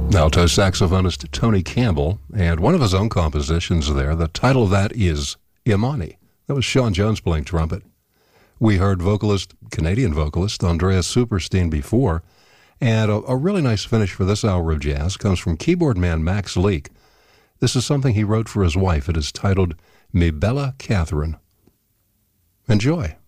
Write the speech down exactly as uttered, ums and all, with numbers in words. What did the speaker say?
Alto saxophonist Tony Campbell, and one of his own compositions there. The title of that is Imani. That was Sean Jones playing trumpet. We heard vocalist, Canadian vocalist, Andreas Superstein before, and a, a really nice finish for this hour of jazz comes from keyboard man Max Leake. This is something he wrote for his wife. It is titled Me Bella Catherine. Enjoy.